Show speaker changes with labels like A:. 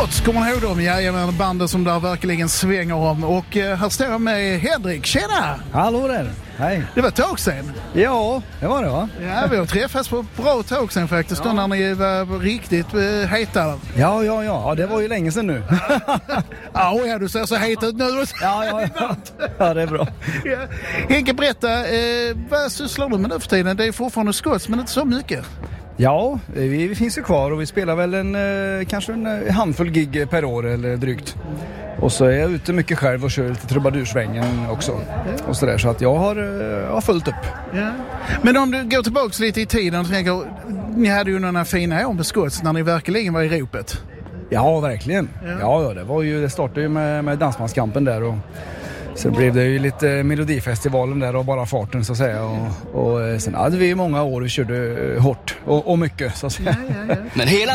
A: Scots, kommer ni ihåg dem? Jajamän, bandet som där verkligen svänger om. Och här står jag med Henrik. Tjena!
B: Hallå där, hej.
A: Det var ett tag sedan.
B: Ja, det var det va?
A: Ja, vi har träffats på ett bra tag sedan faktiskt. Då när ni var riktigt heta.
B: Ja, det var ju länge sedan nu.
A: Ja, du ser så het ut nu.
B: Ja, det är bra.
A: Ja. Henke, berätta, vad sysslar du med nu för tiden? Det är fortfarande Scots, men inte så mycket.
B: Ja, vi finns ju kvar och vi spelar väl kanske en handfull gig per år eller drygt. Och så är jag ute mycket själv och kör lite trubadursvängen också. Och så där, så att jag har följt upp.
A: Ja. Men om du går tillbaka lite i tiden och tänker, ni hade ju några fina år med Scots när ni verkligen var i ropet.
B: Ja, verkligen. Ja, det startade ju med Dansbandskampen där och sen blev det ju lite Melodifestivalen där och bara farten så att säga. Och sen hade vi många år och körde hårt och mycket så att säga.
A: Ja.
C: Men hela